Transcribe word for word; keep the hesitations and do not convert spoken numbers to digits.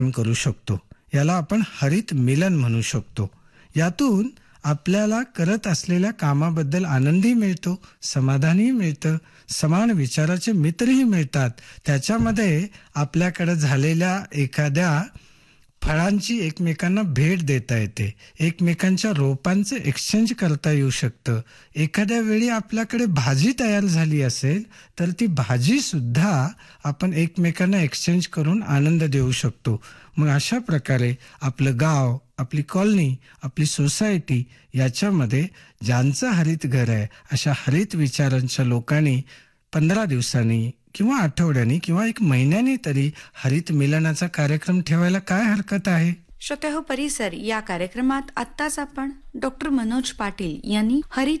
करू शकतो. याला आपण हरित मिलन म्हणू शकतो. यातून आपल्याला करत असलेल्या कामाबद्दल आनंदही मिळतो, समाधानही मिळतं, समान विचाराचे मित्रही मिळतात. त्याच्यामध्ये आपल्याकडे झालेल्या एखाद्या फळांची एकमेकांना भेट देता येते, एकमेकांच्या रोपांचे एक्सचेंज करता येऊ शकतं. एखाद्या वेळी आपल्याकडे भाजी तयार झाली असेल तर ती भाजी सुद्धा आपण एकमेकांना एक्सचेंज करून आनंद देऊ शकतो. मग अशा प्रकारे आपलं गाव, आपली कॉलनी, आपली सोसायटी याच्यामध्ये ज्यांचं हरित घर आहे अशा हरित विचारांच्या लोकांनी पंधरा दिवसांनी किंवा आठवड्यानी किंवा एक महिन्यानी तरी हरित मिलनाचा कार्यक्रम ठेवायला काय हरकत आहे. श्रोते हो, परिसर या कार्यक्रमात आत्ताच आपण डॉक्टर मनोज पाटील यांनी हरित